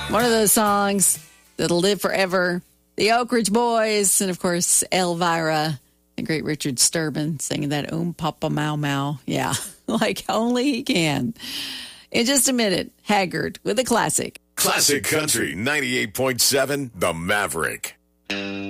One of those songs that'll live forever. The Oak Ridge Boys, and of course, Elvira, the great Richard Sturban singing that Papa Mau Mau. Yeah, like only he can. In just a minute, Haggard with a classic. Classic Country 98.7, The Maverick.